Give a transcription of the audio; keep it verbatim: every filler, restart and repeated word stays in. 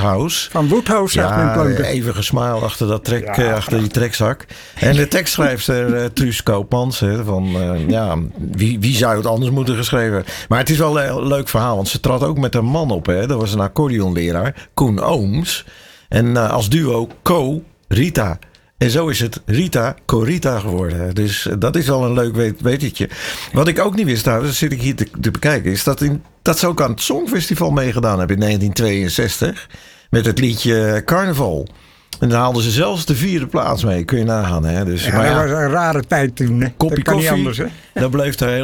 Woodhouse. Van Woodhouse, zegt men Ja, planken. even gesmile achter, dat trek, Ja, eh, achter die trekzak. En de tekstschrijfster uh, Truus Koopmans. Hè, van, uh, ja, wie, wie zou het anders moeten geschreven hebben? Maar het is wel een leuk verhaal. Want ze trad ook met een man op. Hè. Dat was een accordeonleraar. Koen Ooms. En uh, als duo Co Rita. En zo is het Rita Corita geworden. Dus dat is al een leuk weet, weetje. Wat ik ook niet wist, nou, dat zit ik hier te, te bekijken, is dat, in, dat ze ook aan het Songfestival meegedaan hebben in negentien tweeënzestig. Met het liedje Carnaval. En dan haalden ze zelfs de vierde plaats mee. Kun je nagaan. Hè? Dus, Ja, maar dat ja, was een rare tijd toen. Hè. kopje Dat kan koffie, niet anders. Hè. dat bleef er heel